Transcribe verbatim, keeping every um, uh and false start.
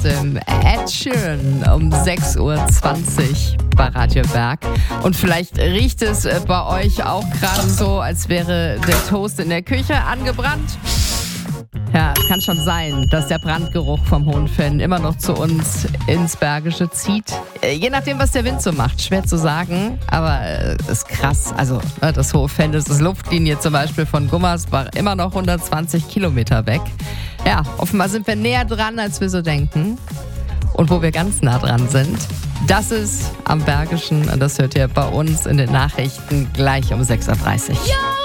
trotzdem Ed Sheeran um sechs Uhr zwanzig bei Radio Berg. Und vielleicht riecht es bei euch auch gerade so, als wäre der Toast in der Küche angebrannt. Ja, es kann schon sein, dass der Brandgeruch vom Hohenfenn immer noch zu uns ins Bergische zieht. Je nachdem, was der Wind so macht, schwer zu sagen, aber es ist krass. Also das Hohenfenn ist das Luftlinie zum Beispiel von Gummersbach immer noch hundertzwanzig Kilometer weg. Ja, offenbar sind wir näher dran, als wir so denken. Und wo wir ganz nah dran sind, das ist am Bergischen und das hört ihr bei uns in den Nachrichten gleich um sechs Uhr dreißig. Ja!